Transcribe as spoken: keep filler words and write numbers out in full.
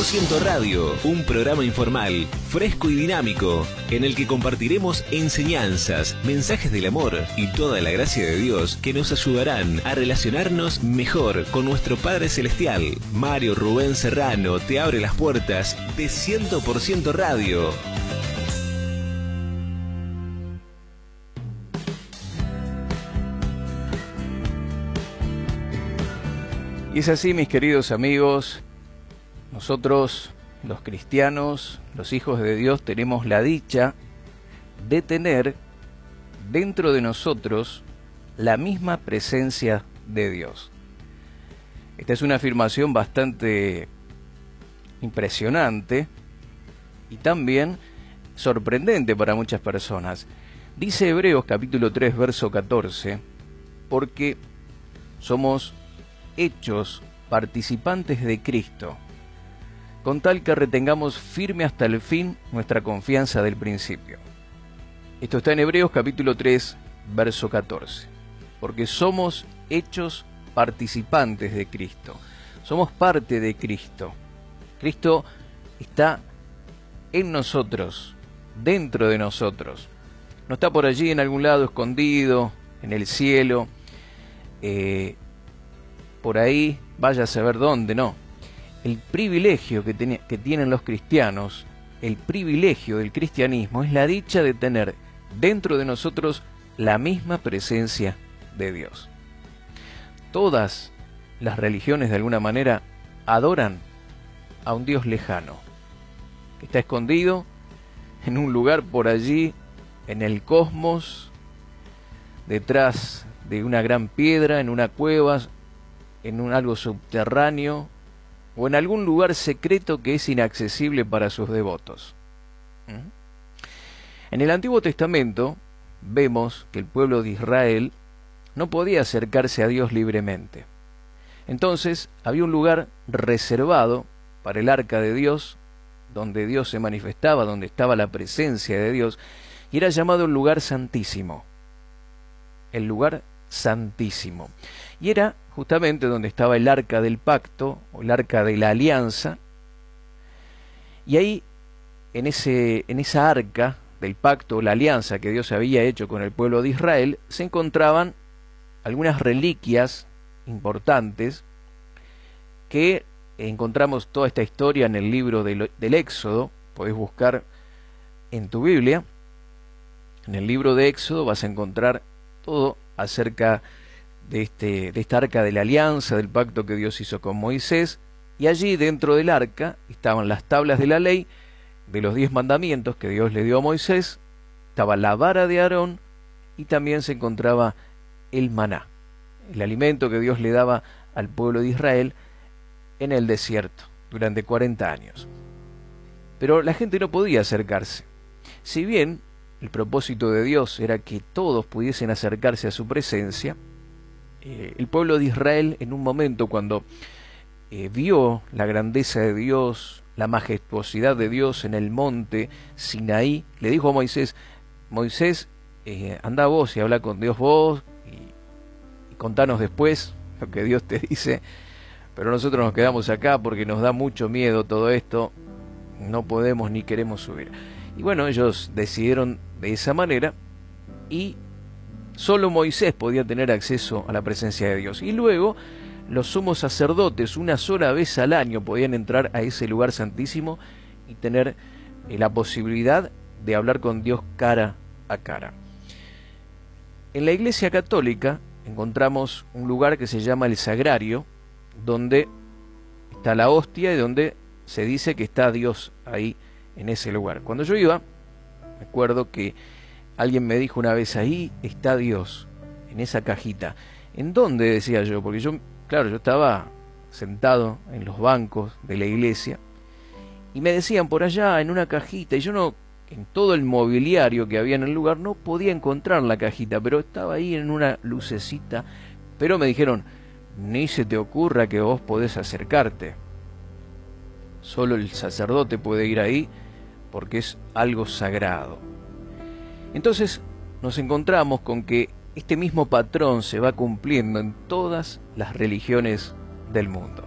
por ciento Radio, un programa informal, fresco y dinámico, en el que compartiremos enseñanzas, mensajes del amor y toda la gracia de Dios que nos ayudarán a relacionarnos mejor con nuestro Padre Celestial. Mario Rubén Serrano te abre las puertas de cien por ciento Radio. Y es así, mis queridos amigos, nosotros, los cristianos, los hijos de Dios, tenemos la dicha de tener dentro de nosotros la misma presencia de Dios. Esta es una afirmación bastante impresionante y también sorprendente para muchas personas. Dice Hebreos capítulo tres, verso catorce, porque somos hechos participantes de Cristo, con tal que retengamos firme hasta el fin nuestra confianza del principio. Esto está en Hebreos capítulo tres, verso catorce. Porque somos hechos participantes de Cristo. Somos parte de Cristo. Cristo está en nosotros, dentro de nosotros. No está por allí en algún lado escondido, en el cielo, eh, por ahí, vaya a saber dónde, no. El privilegio que, ten, que tienen los cristianos, el privilegio del cristianismo es la dicha de tener dentro de nosotros la misma presencia de Dios. Todas las religiones de alguna manera adoran a un Dios lejano, que está escondido en un lugar por allí, en el cosmos, detrás de una gran piedra, en una cueva, en un algo subterráneo o en algún lugar secreto que es inaccesible para sus devotos. ¿Mm? En el Antiguo Testamento vemos que el pueblo de Israel no podía acercarse a Dios libremente. Entonces había un lugar reservado para el arca de Dios, donde Dios se manifestaba, donde estaba la presencia de Dios, y era llamado el lugar santísimo. El lugar santísimo. Y era justamente donde estaba el arca del pacto, o el arca de la alianza, y ahí, en, ese, en esa arca del pacto, la alianza que Dios había hecho con el pueblo de Israel, se encontraban algunas reliquias importantes, que encontramos toda esta historia en el libro del, del Éxodo. Podés buscar en tu Biblia, en el libro de Éxodo vas a encontrar todo acerca de, este, de esta arca de la alianza, del pacto que Dios hizo con Moisés, y allí dentro del arca estaban las tablas de la ley, de los diez mandamientos que Dios le dio a Moisés, estaba la vara de Aarón, y también se encontraba el maná, el alimento que Dios le daba al pueblo de Israel en el desierto durante cuarenta años. Pero la gente no podía acercarse. Si bien el propósito de Dios era que todos pudiesen acercarse a su presencia, eh, el pueblo de Israel, en un momento cuando eh, vio la grandeza de Dios, la majestuosidad de Dios en el monte Sinaí, le dijo a Moisés: Moisés, eh, anda vos y habla con Dios vos, y, y contanos después lo que Dios te dice, pero nosotros nos quedamos acá porque nos da mucho miedo todo esto, no podemos ni queremos subir. Y bueno, ellos decidieron de esa manera, y solo Moisés podía tener acceso a la presencia de Dios. Y luego los sumos sacerdotes una sola vez al año podían entrar a ese lugar santísimo y tener eh, la posibilidad de hablar con Dios cara a cara. En la Iglesia Católica encontramos un lugar que se llama el Sagrario, donde está la hostia y donde se dice que está Dios ahí en ese lugar. Cuando yo iba, me acuerdo que alguien me dijo una vez: ahí está Dios, en esa cajita. ¿En dónde?, decía yo, porque yo, claro, yo estaba sentado en los bancos de la iglesia, y me decían por allá, en una cajita, y yo no, en todo el mobiliario que había en el lugar, no podía encontrar la cajita, pero estaba ahí en una lucecita. Pero me dijeron: ni se te ocurra que vos podés acercarte, solo el sacerdote puede ir ahí, porque es algo sagrado. Entonces nos encontramos con que este mismo patrón se va cumpliendo en todas las religiones del mundo.